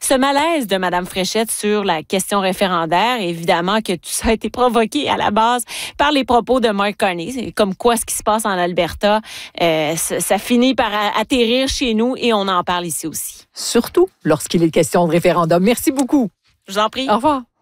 ce malaise de Mme Fréchette sur la question référendaire. Évidemment que tout ça a été provoqué à la base par les propos de Mark Carney. C'est comme quoi ce qui se passe en Alberta, ça finit par atterrir chez nous et on en parle ici aussi. Surtout lorsqu'il est question de référendum. Merci beaucoup. Je vous en prie. Au revoir.